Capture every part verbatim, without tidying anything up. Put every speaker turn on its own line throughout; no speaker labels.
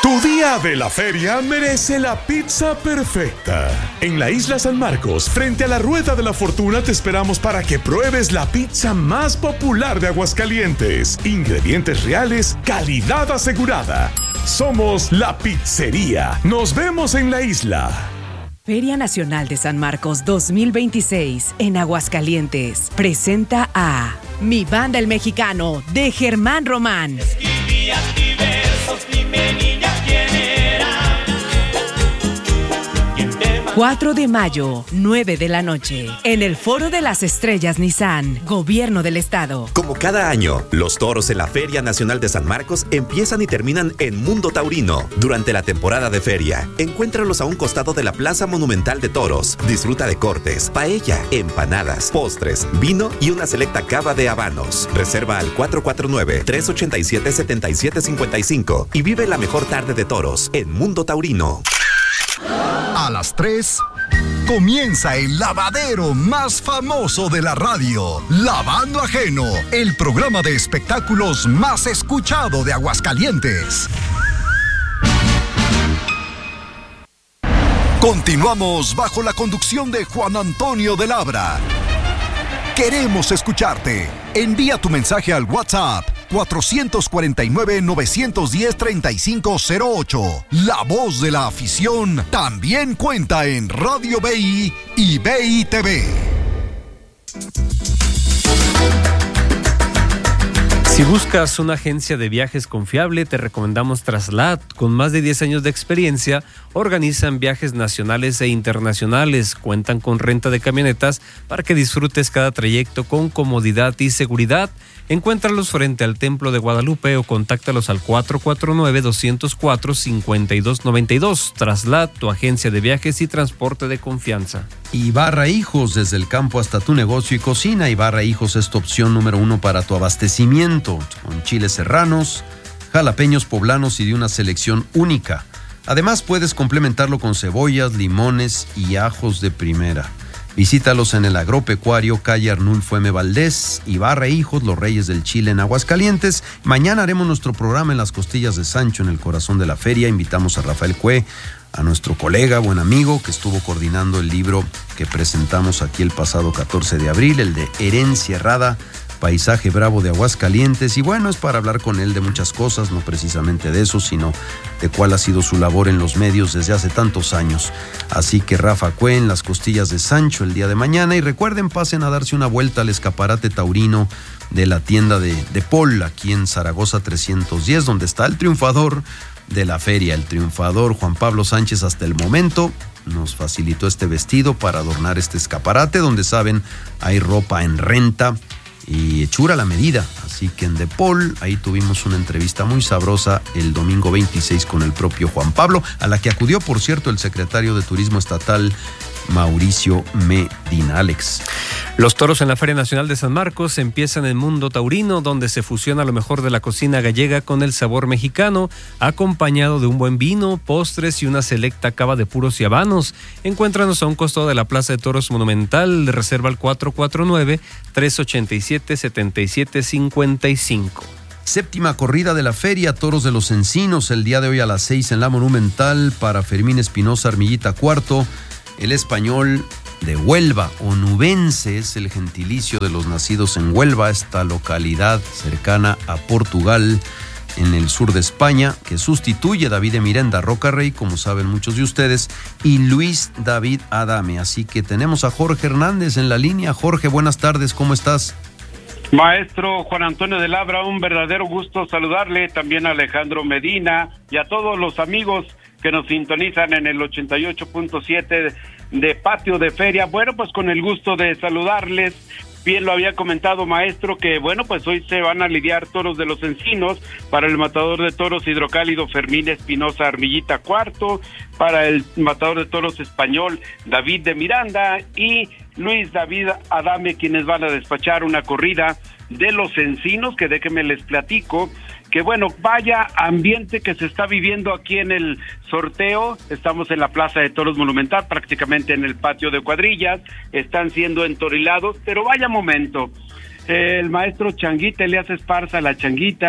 Tu día de la feria merece la pizza perfecta. En la Isla San Marcos, frente a la Rueda de la Fortuna, te esperamos para que pruebes la pizza más popular de Aguascalientes. Ingredientes reales, calidad asegurada. Somos La Pizzería. Nos vemos en la isla.
Feria Nacional de San Marcos dos mil veintiséis en Aguascalientes presenta a Mi Banda el Mexicano de Germán Román.
Escribías diversos, dime niña quién era.
cuatro de mayo, nueve de la noche, en el Foro de las Estrellas Nissan, Gobierno del Estado.
Como cada año, los toros en la Feria Nacional de San Marcos empiezan y terminan en Mundo Taurino. Durante la temporada de feria, encuéntralos a un costado de la Plaza Monumental de Toros. Disfruta de cortes, paella, empanadas, postres, vino y una selecta cava de habanos. Reserva al cuatro cuatro nueve, tres ocho siete, siete siete cinco cinco y vive la mejor tarde de toros en Mundo Taurino.
A las tres comienza el lavadero más famoso de la radio, Lavando Ajeno, el programa de espectáculos más escuchado de Aguascalientes. Continuamos bajo la conducción de Juan Antonio de Labra. Queremos escucharte. Envía tu mensaje al WhatsApp cuatro cuatro nueve, nueve uno cero, tres cinco cero ocho. La voz de la afición también cuenta en Radio B I y B I T V.
Si buscas una agencia de viajes confiable, te recomendamos Traslat. Con más de diez años de experiencia, organizan viajes nacionales e internacionales. Cuentan con renta de camionetas para que disfrutes cada trayecto con comodidad y seguridad. Encuéntralos frente al Templo de Guadalupe o contáctalos al cuatro cuatro nueve, dos cero cuatro, cinco dos nueve dos. Traslat, tu agencia de viajes y transporte de confianza.
Ibarra Hijos, desde el campo hasta tu negocio y cocina. Ibarra Hijos es tu opción número uno para tu abastecimiento, con chiles serranos, jalapeños poblanos y de una selección única. Además, puedes complementarlo con cebollas, limones y ajos de primera. Visítalos en el Agropecuario, calle Arnulfo M. Valdés. Ibarra Hijos, los reyes del chile en Aguascalientes. Mañana haremos nuestro programa en las costillas de Sancho, en el corazón de la feria. Invitamos a Rafael Cue, a nuestro colega, buen amigo, que estuvo coordinando el libro que presentamos aquí el pasado catorce de abril, el de Herencia Errada, Paisaje Bravo de Aguascalientes. Y bueno, es para hablar con él de muchas cosas, no precisamente de eso, sino de cuál ha sido su labor en los medios desde hace tantos años. Así que Rafa Cue en las costillas de Sancho el día de mañana. Y recuerden, pasen a darse una vuelta al escaparate taurino de la tienda de, de Paul, aquí en Zaragoza trescientos diez, donde está el triunfador de la feria, el triunfador Juan Pablo Sánchez. Hasta el momento nos facilitó este vestido para adornar este escaparate, donde saben, hay ropa en renta y hechura a la medida. Así que en De Paul, ahí tuvimos una entrevista muy sabrosa el domingo veintiséis con el propio Juan Pablo, a la que acudió, por cierto, el secretario de Turismo Estatal, Mauricio Medina. Alex.
Los toros en la Feria Nacional de San Marcos empiezan en Mundo Taurino, donde se fusiona lo mejor de la cocina gallega con el sabor mexicano, acompañado de un buen vino, postres y una selecta cava de puros y habanos. Encuéntranos a un costado de la Plaza de Toros Monumental. Reserva al cuatro cuatro nueve, tres ocho siete, siete siete cinco cinco.
Séptima corrida de la feria, Toros de los Encinos, el día de hoy a las seis en la Monumental, para Fermín Espinosa Armillita Cuarto. El español de Huelva, onubense, es el gentilicio de los nacidos en Huelva, esta localidad cercana a Portugal, en el sur de España, que sustituye a David Miranda Rocarrey, como saben muchos de ustedes, y Luis David Adame. Así que tenemos a Jorge Hernández en la línea. Jorge, buenas tardes, ¿cómo estás?
Maestro Juan Antonio de Labra, un verdadero gusto saludarle, también a Alejandro Medina y a todos los amigos que nos sintonizan en el ochenta y ocho punto siete de Patio de Feria. Bueno, pues con el gusto de saludarles. Bien lo había comentado, maestro, que bueno, pues hoy se van a lidiar toros de los Encinos para el matador de toros hidrocálido Fermín Espinosa Armillita Cuarto, para el matador de toros español David de Miranda y Luis David Adame, quienes van a despachar una corrida de los Encinos, que déjenme les platico, que bueno, vaya ambiente que se está viviendo aquí en el sorteo. Estamos en la Plaza de Toros Monumental, prácticamente en el patio de cuadrillas, están siendo entorilados, pero vaya momento, el maestro Changuita, Elías Esparza, la Changuita,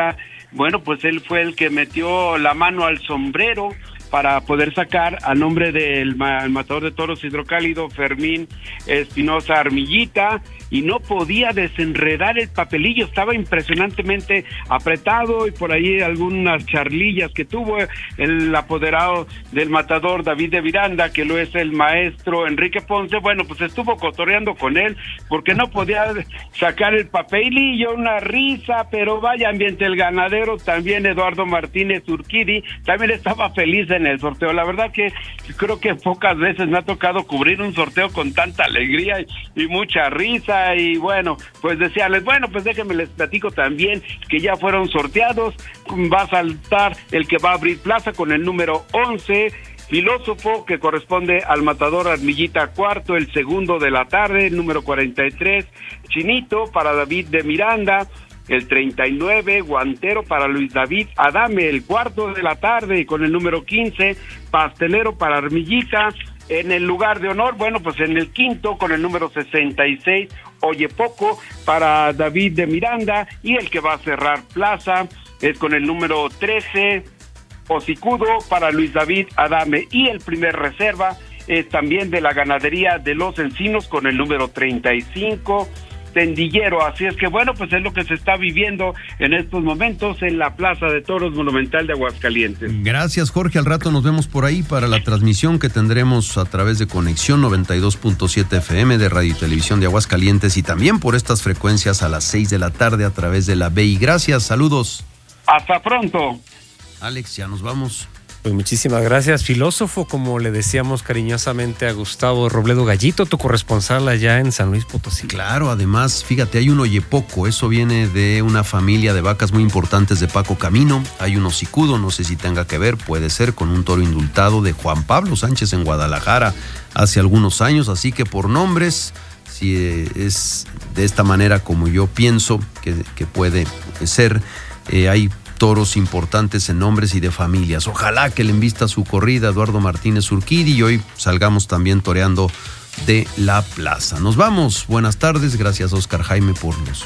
bueno, pues él fue el que metió la mano al sombrero para poder sacar a nombre del ma- matador de toros Hidrocálido, Fermín Espinosa Armillita, y no podía desenredar el papelillo, estaba impresionantemente apretado, y por ahí algunas charlillas que tuvo el apoderado del matador David de Miranda, que lo es el maestro Enrique Ponce. Bueno, pues estuvo cotorreando con él, porque no podía sacar el papelillo, una risa, pero vaya ambiente el ganadero. También Eduardo Martínez Urquidi, también estaba feliz en el sorteo. La verdad que creo que pocas veces me ha tocado cubrir un sorteo con tanta alegría y, y mucha risa. Y bueno, pues decíales, bueno, pues déjenme les platico también que ya fueron sorteados. Va a saltar el que va a abrir plaza con el número once, Filósofo, que corresponde al matador Armillita Cuarto, el segundo de la tarde, el número cuarenta y tres, Chinito para David de Miranda, el treinta y nueve, Guantero para Luis David Adame, el cuarto de la tarde, y con el número quince, Pastelero para Armillita. En el lugar de honor, bueno, pues en el quinto, con el número sesenta y seis, Oye Poco para David de Miranda, y el que va a cerrar plaza es con el número trece, Hocicudo para Luis David Adame, y el primer reserva es también de la ganadería de Los Encinos con el número treinta y cinco, Tendillero. Así es que bueno, pues es lo que se está viviendo en estos momentos en la Plaza de Toros Monumental de Aguascalientes.
Gracias, Jorge. Al rato nos vemos por ahí para la transmisión que tendremos a través de Conexión noventa y dos punto siete F M de Radio y Televisión de Aguascalientes, y también por estas frecuencias a las seis de la tarde a través de la B I. Gracias, saludos.
Hasta pronto.
Alex, ya nos vamos.
Pues muchísimas gracias, Filósofo, como le decíamos cariñosamente a Gustavo Robledo Gallito, tu corresponsal allá en San Luis Potosí.
Claro, además, fíjate, hay un Oyepoco, eso viene de una familia de vacas muy importantes de Paco Camino. Hay un Hocicudo, no sé si tenga que ver, puede ser, con un toro indultado de Juan Pablo Sánchez en Guadalajara hace algunos años, así que por nombres, si es de esta manera como yo pienso que, que puede ser, eh, hay toros importantes en nombres y de familias. Ojalá que le invista su corrida a Eduardo Martínez Urquidi y hoy salgamos también toreando de la plaza. Nos vamos. Buenas tardes. Gracias, Oscar Jaime, por nos,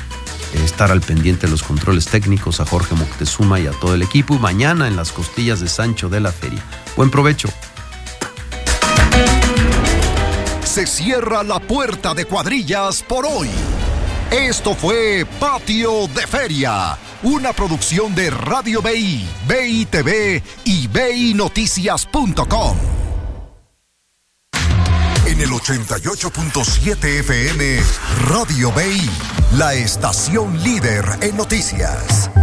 eh, estar al pendiente de los controles técnicos, a Jorge Moctezuma y a todo el equipo. Y mañana en las costillas de Sancho de la Feria. Buen provecho.
Se cierra la puerta de cuadrillas por hoy. Esto fue Patio de Feria, una producción de Radio B I, B I T V y B I Noticias punto com. En el ochenta y ocho punto siete F M, Radio B I, la estación líder en noticias.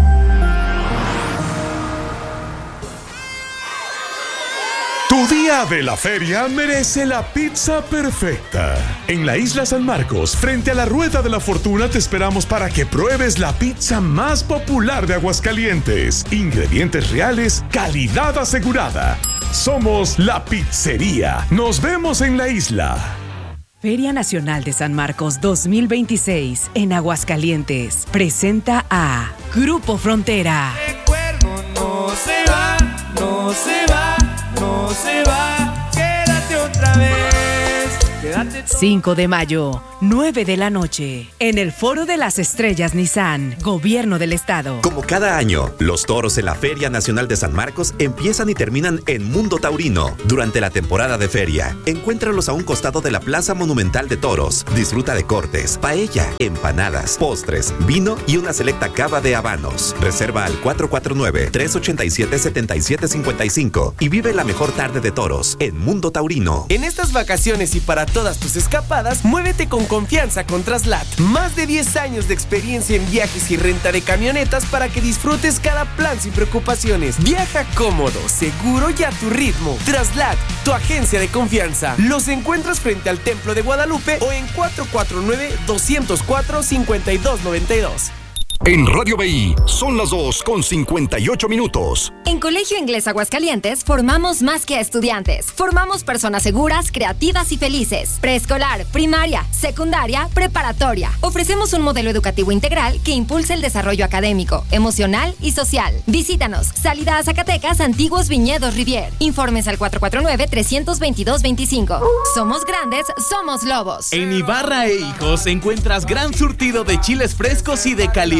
Tu día de la feria merece la pizza perfecta. En la Isla San Marcos, frente a la Rueda de la Fortuna, te esperamos para que pruebes la pizza más popular de Aguascalientes. Ingredientes reales, calidad asegurada. Somos la pizzería. Nos vemos en la isla.
Feria Nacional de San Marcos dos mil veintiséis en Aguascalientes presenta a Grupo Frontera.
Recuerdo no se va, no se va, no se va, quédate otra vez, quédate to-
cinco de mayo, nueve de la noche, en el Foro de las Estrellas Nissan, Gobierno del Estado.
Como cada año, los toros en la Feria Nacional de San Marcos empiezan y terminan en Mundo Taurino. Durante la temporada de feria, encuéntralos a un costado de la Plaza Monumental de Toros. Disfruta de cortes, paella, empanadas, postres, vino y una selecta cava de habanos. Reserva al cuatro cuatro nueve, tres ocho siete, siete siete cinco cinco y vive la mejor tarde de toros en Mundo Taurino.
En estas vacaciones y para todas tus escapadas, muévete con confianza con Traslat. Más de diez años de experiencia en viajes y renta de camionetas para que disfrutes cada plan sin preocupaciones. Viaja cómodo, seguro y a tu ritmo. Traslat, tu agencia de confianza. Los encuentras frente al Templo de Guadalupe o en cuatro cuatro nueve, dos cero cuatro, cinco dos nueve dos.
En Radio B I son las dos con cincuenta y ocho minutos.
En Colegio Inglés Aguascalientes formamos más que a estudiantes. Formamos personas seguras, creativas y felices. Preescolar, primaria, secundaria, preparatoria. Ofrecemos un modelo educativo integral que impulsa el desarrollo académico, emocional y social. Visítanos. Salida a Zacatecas, Antiguos Viñedos Rivier. Informes al cuatro cuatro nueve, tres dos dos, dos cinco. Somos grandes, somos lobos.
En Ibarra e Hijos encuentras gran surtido de chiles frescos y de calidad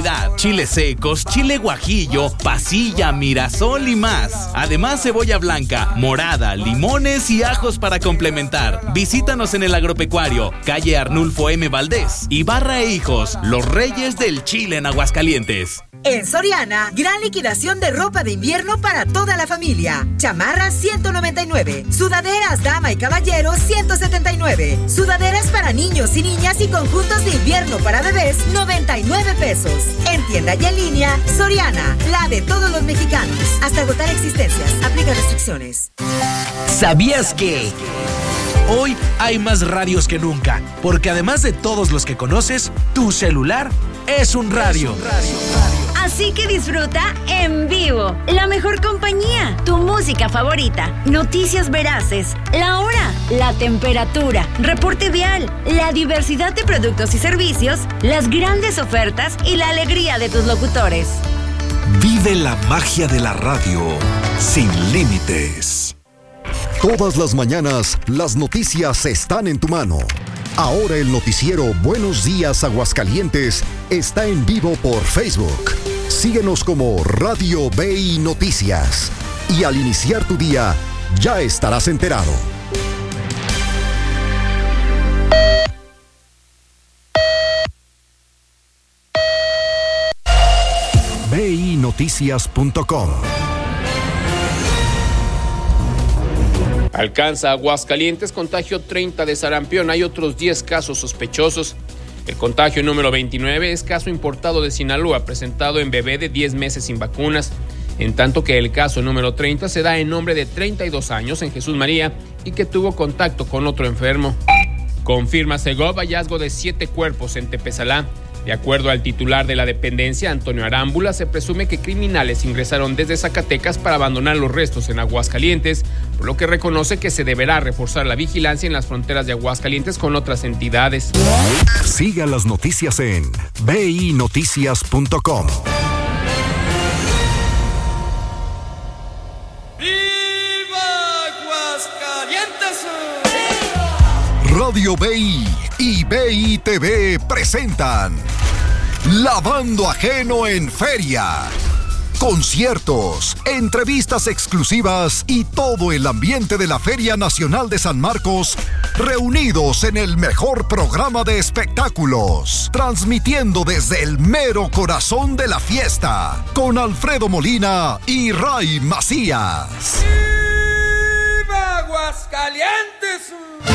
calidad. Chiles secos, chile guajillo, pasilla, mirasol y más. Además, cebolla blanca, morada, limones y ajos para complementar. Visítanos en el Agropecuario, calle Arnulfo M. Valdés. Ibarra e Hijos, los reyes del chile en Aguascalientes.
En Soriana, gran liquidación de ropa de invierno para toda la familia. Chamarras ciento noventa y nueve, sudaderas dama y caballero ciento setenta y nueve, sudaderas para niños y niñas y conjuntos de invierno para bebés noventa y nueve pesos. En tienda y en línea, Soriana, la de todos los mexicanos. Hasta agotar existencias, aplica restricciones.
¿Sabías que hoy hay más radios que nunca? Porque además de todos los que conoces, tu celular es un radio. Es un radio.
Así que disfruta en vivo la mejor compañía, tu música favorita, noticias veraces, la hora, la temperatura, reporte vial, la diversidad de productos y servicios, las grandes ofertas y la alegría de tus locutores.
Vive la magia de la radio sin límites. Todas las mañanas, las noticias están en tu mano. Ahora el noticiero Buenos Días Aguascalientes está en vivo por Facebook. Síguenos como Radio B I Noticias. Y al iniciar tu día, ya estarás enterado. B I Noticias punto com.
Alcanza Aguascalientes contagio treinta de sarampión. Hay otros diez casos sospechosos. El contagio número veintinueve es caso importado de Sinaloa, presentado en bebé de diez meses sin vacunas. En tanto que el caso número treinta se da en hombre de treinta y dos años en Jesús María y que tuvo contacto con otro enfermo. Confirma Segov hallazgo de siete cuerpos en Tepesalá. De acuerdo al titular de la dependencia, Antonio Arámbula, se presume que criminales ingresaron desde Zacatecas para abandonar los restos en Aguascalientes, por lo que reconoce que se deberá reforzar la vigilancia en las fronteras de Aguascalientes con otras entidades.
Siga las noticias en B I Noticias punto com.
¡Viva Aguascalientes!
Radio B I y B I T V presentan Lavando Ajeno en Feria. Conciertos, entrevistas exclusivas y todo el ambiente de la Feria Nacional de San Marcos reunidos en el mejor programa de espectáculos, transmitiendo desde el mero corazón de la fiesta con Alfredo Molina y Ray Macías.
¡Viva Aguascalientes!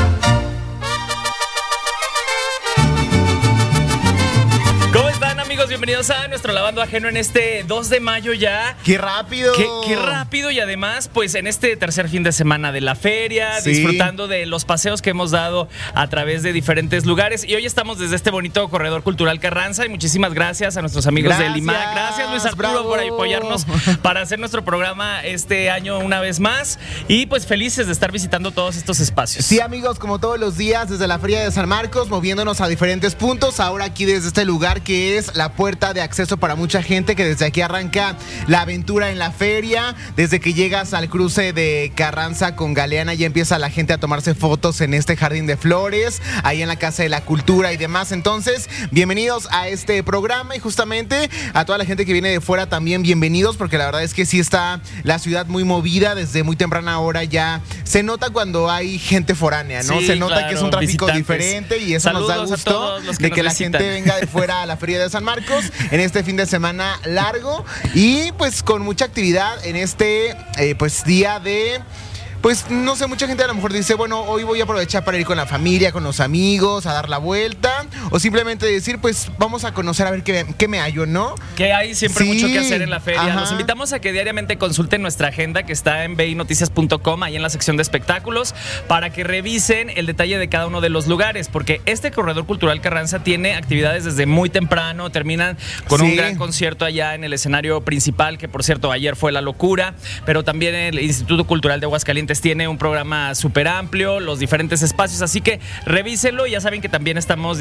¿Cómo están, amigos? Bienvenidos a nuestro Lavando Ajeno en este dos de mayo ya.
¡Qué rápido!
¡Qué, qué rápido! Y además, pues en este tercer fin de semana de la feria, sí, disfrutando de los paseos que hemos dado a través de diferentes lugares. Y hoy estamos desde este bonito corredor cultural Carranza. Y muchísimas gracias a nuestros amigos gracias, del I M A C. Gracias, Luis Arturo, bravo, por apoyarnos para hacer nuestro programa este año una vez más. Y pues felices de estar visitando todos estos espacios.
Sí, amigos, como todos los días, desde la Feria de San Marcos, moviéndonos a diferentes puntos. Ahora aquí desde este lugar que es la puerta de acceso para mucha gente, que desde aquí arranca la aventura en la feria. Desde que llegas al cruce de Carranza con Galeana ya empieza la gente a tomarse fotos en este jardín de flores, ahí en la Casa de la Cultura y demás. Entonces, bienvenidos a este programa y justamente a toda la gente que viene de fuera también bienvenidos, porque la verdad es que sí está la ciudad muy movida desde muy temprana hora. Ya se nota cuando hay gente foránea, ¿no? Sí, se nota, claro, que es un tráfico diferente y eso Saludos nos da gusto que de que la visitan. Gente venga de fuera a la Feria de San Marcos en este fin de semana largo y pues con mucha actividad en este eh, pues día de... Pues no sé, mucha gente a lo mejor dice, bueno, hoy voy a aprovechar para ir con la familia, con los amigos, a dar la vuelta, o simplemente decir, pues vamos a conocer a ver qué, qué me hallo, ¿no?
Que hay siempre sí, mucho que hacer en la feria.
Ajá.
Los invitamos a que diariamente consulten nuestra agenda que está en B I Noticias punto com, ahí en la sección de espectáculos, para que revisen el detalle de cada uno de los lugares, porque este corredor cultural Carranza tiene actividades desde muy temprano, terminan con sí. un gran concierto allá en el escenario principal, que por cierto ayer fue La Locura, pero también el Instituto Cultural de Aguascalientes tiene un programa súper amplio, los diferentes espacios, así que revísenlo. Ya saben que también estamos diario publicando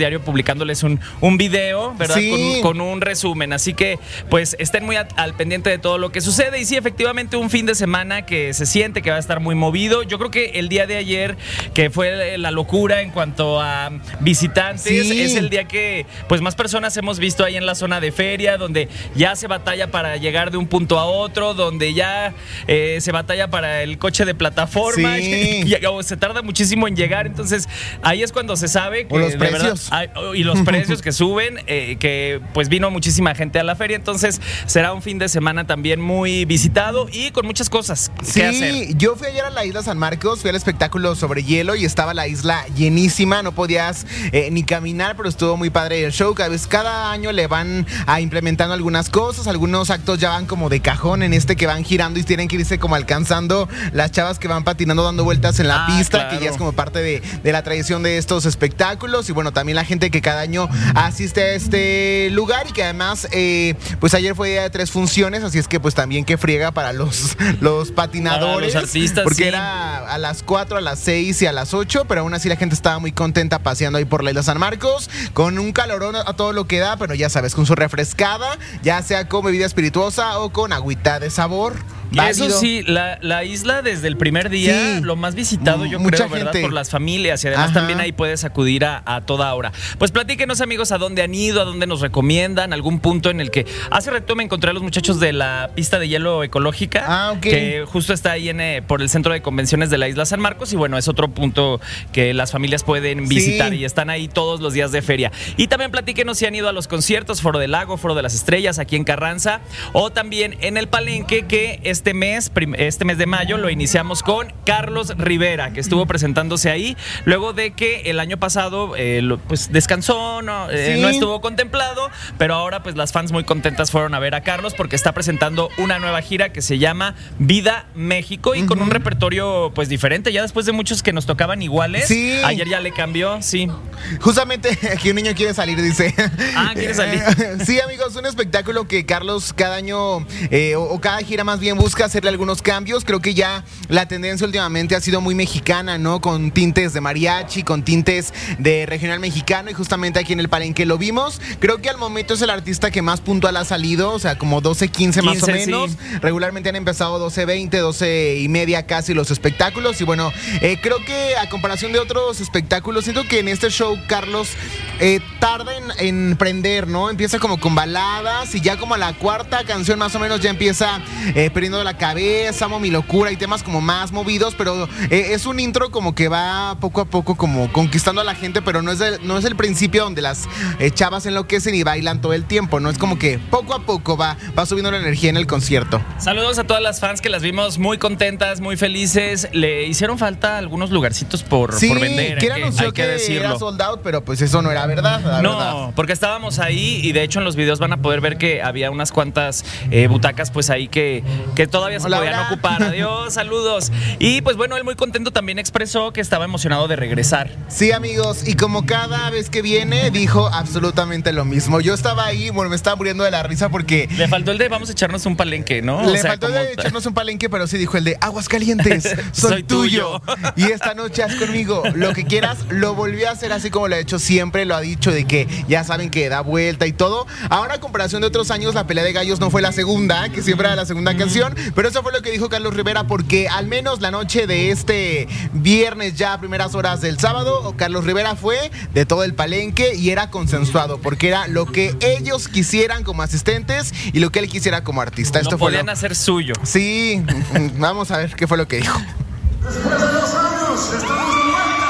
publicándoles un, un video, ¿verdad?
Sí.
Con, con un resumen. Así que, pues, estén muy a, al pendiente de todo lo que sucede. Y sí, efectivamente, un fin de semana que se siente que va a estar muy movido. Yo creo que el día de ayer, que fue la locura en cuanto a visitantes,
sí.
es el día que, pues, más personas hemos visto ahí en la zona de feria, donde ya se batalla para llegar de un punto a otro, donde ya eh, se batalla para el coche de plataforma,
sí.
y, y, o se tarda muchísimo en llegar. Entonces, ahí es cuando se sabe que
o los
de
precios.
verdad, hay, y los precios que suben, eh, que pues vino muchísima gente a la feria. Entonces, será un fin de semana también muy visitado y con muchas cosas
sí,
que hacer.
Yo fui ayer a la isla San Marcos, fui al espectáculo sobre hielo y estaba la isla llenísima, no podías eh, ni caminar, pero estuvo muy padre el show. Cada vez, cada año le van a implementando algunas cosas, algunos actos ya van como de cajón, en este que van girando y tienen que irse como alcanzando las chavas que van patinando, dando vueltas en la
Ah,
pista,
claro.
que ya es como parte de, de la tradición de estos espectáculos. Y bueno, también la gente que cada año asiste a este lugar y que además eh, pues ayer fue día de tres funciones, así es que pues también que friega para los, los patinadores,
Para los artistas,
porque
sí.
era a las cuatro, a las seis y a las ocho, pero aún así la gente estaba muy contenta paseando ahí por la isla San Marcos, con un calorón a todo lo que da, pero ya sabes, con su refrescada, ya sea con bebida espirituosa o con agüita de sabor.
Y eso sí, la, la isla desde el primer día,
Sí.
lo más visitado, yo
Mucha
creo, ¿verdad?
gente.
Por las familias, y además
Ajá.
también ahí puedes acudir a, a toda hora. Pues platíquenos, amigos, a dónde han ido, a dónde nos recomiendan, algún punto en el que hace rato me encontré a los muchachos de la pista de hielo ecológica,
Ah, ok.
que justo está ahí en, eh, por el centro de convenciones de la isla San Marcos, y bueno, es otro punto que las familias pueden visitar,
Sí.
y están ahí todos los días de feria. Y también platíquenos si han ido a los conciertos, Foro del Lago, Foro de las Estrellas, aquí en Carranza, o también en el Palenque, que este mes, prim- este mes de mayo, lo iniciamos con Carlos Rivera, que estuvo presentándose ahí, luego de que el año pasado eh, lo, pues descansó, no, eh,
Sí.
no estuvo contemplado, pero ahora pues las fans muy contentas fueron a ver a Carlos porque está presentando una nueva gira que se llama Vida México, y uh-huh. con un repertorio pues diferente, ya después de muchos que nos tocaban iguales.
Sí.
Ayer ya le cambió, sí.
Justamente aquí un niño quiere salir, dice.
Ah, quiere salir.
Sí, amigos, un espectáculo que Carlos cada año eh, o, o cada gira más bien busca hacerle algunos cambios. Creo que ya la tendencia últimamente ha sido muy mexicana, ¿no? Con tintes de mariachi, con tintes de regional mexicano, y justamente aquí en el Palenque lo vimos. Creo que al momento es el artista que más puntual ha salido, o sea, como doce quince más o menos.
Sí.
Regularmente han empezado doce veinte, doce y media casi los espectáculos, y bueno, eh, creo que a comparación de otros espectáculos, siento que en este show Carlos eh, tarda en, en prender, ¿no? Empieza como con baladas y ya como a la cuarta canción más o menos ya empieza eh, perdiendo la cabeza, Amo mi locura y temas como más movidos, pero eh, es un intro como que va poco a poco como conquistando a la gente, pero no es el, no es el principio donde las eh, chavas enloquecen y bailan todo el tiempo, ¿no? Es como que poco a poco va, va subiendo la energía en el concierto.
Saludos a todas las fans que las vimos muy contentas, muy felices. Le hicieron falta algunos lugarcitos por,
sí,
por vender.
que
hay que,
anunció
hay que
que
decirlo.
era sold out, pero pues eso no era verdad, la
no,
verdad.
porque estábamos ahí y de hecho en los videos van a poder ver que había unas cuantas eh, butacas pues ahí que, que todavía se
Hola,
podían
hola.
ocupar. Adiós, saludos. Y pues bueno, él muy contento también expresó que estaba emocionado de regresar.
Sí, amigos, y como cada vez que viene dijo absolutamente lo mismo. Yo estaba ahí, bueno, me estaba muriendo de la risa porque
Le faltó el de vamos a echarnos un palenque, ¿no?
Le
O sea,
faltó
como-
de echarnos un palenque, pero sí dijo el de Aguascalientes, soy,
Soy
tuyo.
tuyo.
Y esta noche haz conmigo lo que quieras. Lo volvió a hacer así como lo ha hecho siempre. Lo ha dicho de que ya saben que da vuelta y todo. Ahora, a comparación de otros años, la pelea de gallos no fue la segunda, que siempre era la segunda canción. Pero eso fue lo que dijo Carlos Rivera, porque al menos la noche de este viernes, ya a primeras horas del sábado, Carlos Rivera fue de todo el palenque y era consensuado, porque era lo que ellos quisieran como asistentes y lo que él quisiera como artista. Esto
Lo
fue
podían
lo-
hacer suyo.
Sí, vamos a ver qué fue lo que dijo.
Después de dos años, estamos de vuelta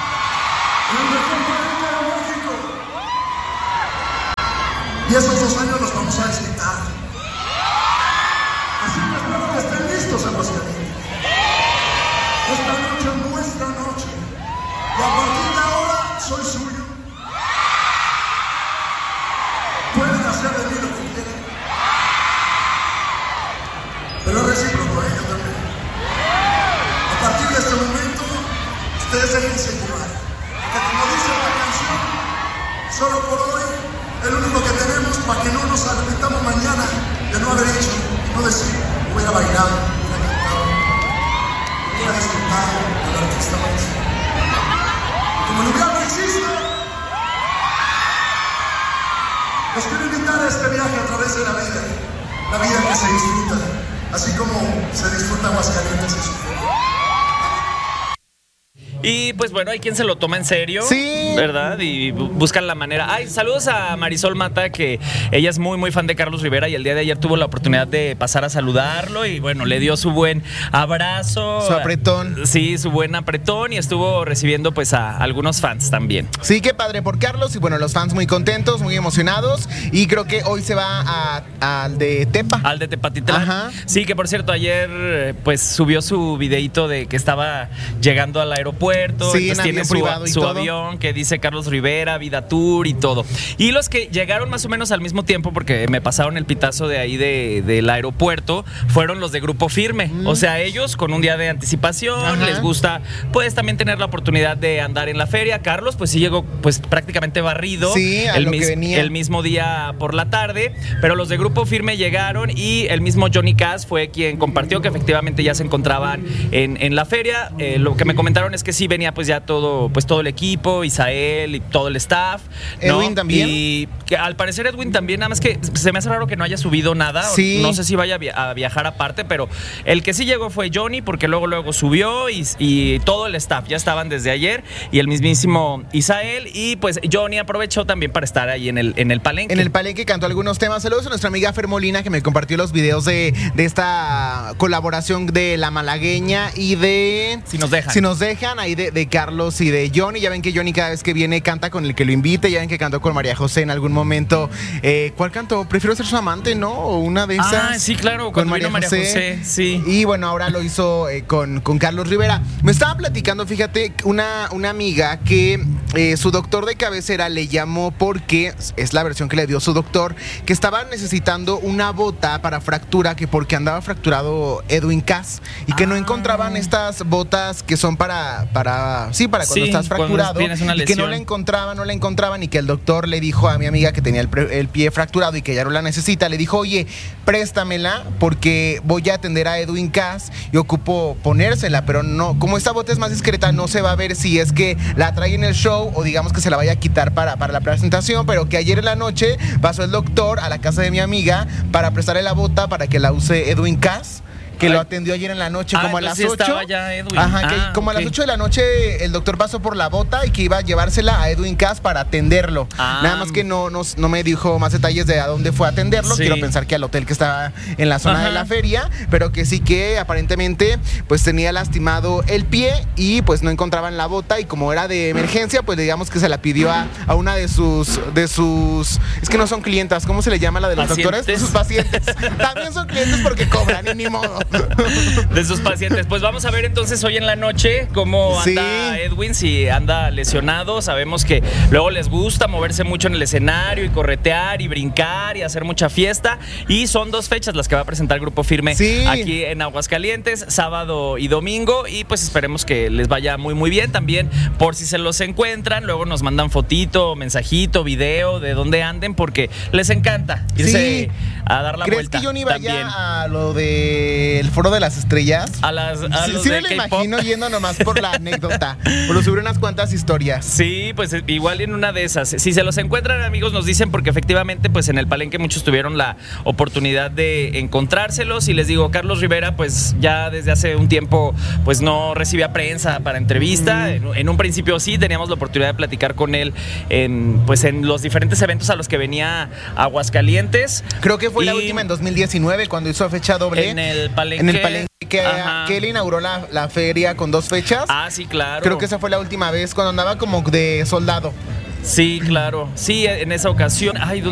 en el mejor palenque de México. Y esos dos años los vamos a disfrutar. Así que espero que estén listos, Aguascalientes. Esta noche es nuestra noche. Y a partir de ahora, soy suyo. Pueden hacer de mí lo que quieran. Pero es recíproco, ¿eh? Yo también. A partir de este momento, ustedes déjense llevar. Que como dice la canción, solo por hoy, el único que tenemos para que no nos arrepintamos mañana de no haber hecho, no decir, hubiera bailado, hubiera cantado, hubiera disfrutado del artista más. Como el lugar no existe, Los quiero invitar a este viaje a través de la vida, la vida que se disfruta, así como se disfruta Aguascalientes en su fe.
Y pues bueno, hay quien se lo toma en serio,
sí,
¿verdad? Y bu- buscan la manera. Ay, saludos a Marisol Mata, que ella es muy muy fan de Carlos Rivera y el día de ayer tuvo la oportunidad de pasar a saludarlo y bueno, le dio su buen abrazo,
su apretón.
Sí, su buen apretón y estuvo recibiendo pues a algunos fans también.
Sí, qué padre por Carlos y bueno, los fans muy contentos, muy emocionados y creo que hoy se va al de Tepa.
Al de Tepatitlán. Ajá. Sí, que por cierto, ayer pues subió su videito de que estaba llegando al aeropuerto.
Sí,
entonces tiene su,
privado y
su
todo.
avión que dice Carlos Rivera, Vida Tour y todo. Y los que llegaron más o menos al mismo tiempo, porque me pasaron el pitazo de ahí de, del aeropuerto, fueron los de Grupo Firme. Mm. O sea, ellos con un día de anticipación, ajá, les gusta pues también tener la oportunidad de andar en la feria. Carlos pues sí llegó pues prácticamente barrido,
sí, a
el,
lo
mis,
que venía.
el mismo día por la tarde, pero los de Grupo Firme llegaron y el mismo Johnny Cass fue quien compartió que efectivamente ya se encontraban en, en la feria. Eh, lo que me comentaron es que sí venía pues ya todo, pues todo el equipo, Isael y todo el staff, ¿no?
Edwin también.
Y que al parecer Edwin también, nada más que se me hace raro que no haya subido nada.
Sí.
No sé si vaya a, via a viajar aparte, pero el que sí llegó fue Johnny, porque luego luego subió y, y todo el staff ya estaban desde ayer y el mismísimo Isael y pues Johnny aprovechó también para estar ahí en el, en el palenque.
En el palenque cantó algunos temas. Saludos a nuestra amiga Fer Molina que me compartió los videos de, de esta colaboración de La Malagueña y de...
Si nos dejan.
Si nos dejan, ahí de, de Carlos y de Johnny. Ya ven que Johnny cada vez que viene canta con el que lo invite. Ya ven que cantó con María José en algún momento. Eh, ¿Cuál cantó? Prefiero ser su amante, ¿no? O una de esas.
Ah, sí, claro, con María, María José. José. Sí.
Y bueno, ahora lo hizo eh, con, con Carlos Rivera. Me estaba platicando, fíjate, una, una amiga que eh, su doctor de cabecera le llamó porque, es la versión que le dio su doctor, que estaba necesitando una bota para fractura, que porque andaba fracturado Edwin Cass y que ah. no encontraban estas botas que son para, para sí, para cuando sí, estás fracturado
cuando
y que no la encontraban, no la encontraban y que el doctor le dijo a mi amiga que tenía el, el pie fracturado y que ya no la necesita, le dijo, oye, préstamela porque voy a atender a Edwin Cass y ocupo ponérsela, pero no, como esta bota es más discreta, no se va a ver si es que la trae en el show o digamos que se la vaya a quitar para, para la presentación, pero que ayer en la noche pasó el doctor a la casa de mi amiga para prestarle la bota para que la use Edwin Cass, que Ay. lo atendió ayer en la noche,
ah,
como a las
sí
ocho.
Estaba ya Edwin.
Ajá, que
ah,
como
okay.
a las ocho de la noche el doctor pasó por la bota y que iba a llevársela a Edwin Cass para atenderlo. Ah. Nada más que no, no, no me dijo más detalles de a dónde fue a atenderlo. Sí. Quiero pensar que al hotel que estaba en la zona Ajá. de la feria, pero que sí que aparentemente pues tenía lastimado el pie y pues no encontraban la bota y como era de emergencia, pues digamos que se la pidió a, a una de sus, de sus, es que no son clientas, ¿cómo se le llama la de los
¿Pacientes?
doctores? De sus pacientes. También son clientes porque cobran y ni modo.
De sus pacientes. Pues vamos a ver entonces hoy en la noche cómo anda sí. Edwin, si anda lesionado. Sabemos que luego les gusta moverse mucho en el escenario y corretear y brincar y hacer mucha fiesta. Y son dos fechas las que va a presentar Grupo Firme sí. aquí en Aguascalientes, sábado y domingo. Y pues esperemos que les vaya muy muy bien. También por si se los encuentran, luego nos mandan fotito, mensajito, video de dónde anden porque les encanta irse sí. a dar la
¿Crees
vuelta.
¿Crees que yo no iba
también.
ya a lo del foro de las estrellas?
A las a
sí,
los
sí
de
me lo imagino yendo nomás por la anécdota, pero subir unas cuantas historias.
Sí, pues igual en una de esas. Si se los encuentran, amigos, nos dicen porque efectivamente pues en el palenque muchos tuvieron la oportunidad de encontrárselos y les digo, Carlos Rivera pues ya desde hace un tiempo pues no recibía prensa para entrevista. Mm. En, en un principio sí teníamos la oportunidad de platicar con él en pues en los diferentes eventos a los que venía a Aguascalientes.
Creo que fue y la última en dos mil diecinueve cuando hizo fecha doble.
En el palenque.
En el palenque que, que él inauguró la, la feria con dos fechas.
Ah, sí, claro.
Creo que esa fue la última vez cuando andaba como de soldado.
Sí, claro. Sí, en esa ocasión. Ay,